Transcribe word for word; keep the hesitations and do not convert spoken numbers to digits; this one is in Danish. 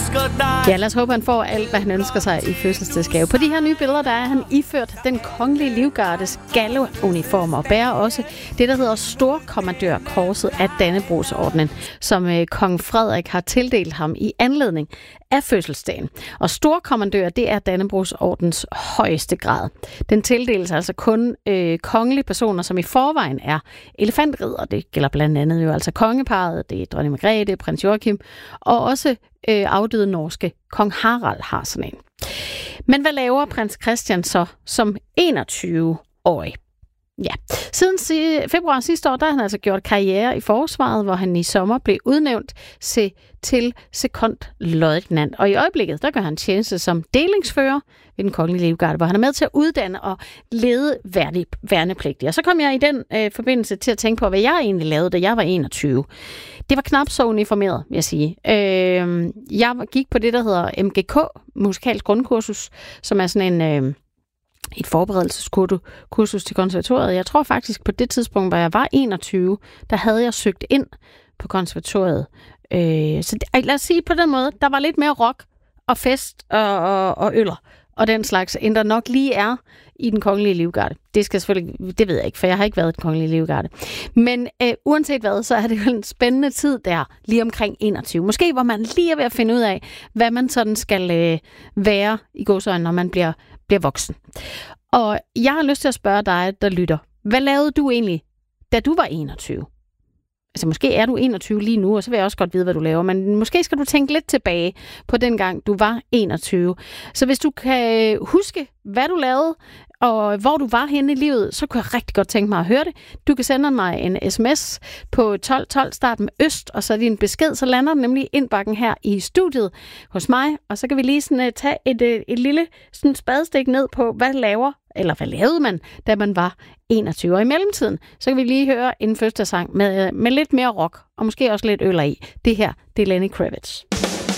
elsker dig. Ja, lad os håbe, han får alt, hvad han ønsker sig i fødselsdagsgave. På de her nye billeder, der er han iført den kongelige livgardes galleuniform og bærer også det, der hedder Storkommandørkorset af Dannebrogsordenen, som øh, kong Frederik har tildelt ham i anledning af fødselsdagen. Og Storkommandør, det er Dannebrogsordens højeste grad. Den tildeles altså kun øh, kongelige personer, som i forvejen er elefantridder. Det gælder blandt andet jo altså kongeparret, det er dronning Margrethe, prins Joachim, og også øh, afdøde norske kong Harald har sådan en. Men hvad laver prins Christian så som enogtyve-årig? Ja, siden februar sidste år, der har han altså gjort karriere i forsvaret, hvor han i sommer blev udnævnt til sekondløjtnant. Og i øjeblikket, der gør han tjeneste som delingsfører ved den kongelige livgarde, hvor han er med til at uddanne og lede værdig, værnepligtige. Og så kom jeg i den øh, forbindelse til at tænke på, hvad jeg egentlig lavede, da jeg var enogtyve. Det var knap så uniformeret, vil jeg sige. Øh, jeg gik på det, der hedder M G K, musikalsk grundkursus, som er sådan en... Øh, et forberedelseskursus til konservatoriet. Jeg tror faktisk, på det tidspunkt, hvor jeg var enogtyve, der havde jeg søgt ind på konservatoriet. Øh, så det, lad os sige på den måde, der var lidt mere rock og fest og, og, og øller og den slags, end der nok lige er i den kongelige livgarde. Det skal selvfølgelig, det ved jeg ikke, for jeg har ikke været i den kongelige livgarde. Men øh, uanset hvad, så er det jo en spændende tid der, lige omkring enogtyve. Måske hvor man lige er ved at finde ud af, hvad man sådan skal øh, være i gåseøjne, når man bliver, bliver voksen. Og jeg har lyst til at spørge dig, der lytter. Hvad lavede du egentlig, da du var enogtyve? Altså måske er du enogtyve lige nu, og så vil jeg også godt vide, hvad du laver. Men måske skal du tænke lidt tilbage på den gang, du var enogtyve. Så hvis du kan huske, hvad du lavede, og hvor du var henne i livet, så kunne jeg rigtig godt tænke mig at høre det. Du kan sende mig en sms på tolv tolv, start med øst, og så din besked, så lander den nemlig i indbakken her i studiet hos mig, og så kan vi lige sådan, uh, tage et, uh, et lille sådan spadestik ned på, hvad laver, eller hvad lavede man, da man var enogtyve. Og i mellemtiden, så kan vi lige høre en første sang med, uh, med lidt mere rock, og måske også lidt øl i. Det her, det er Lenny Kravitz.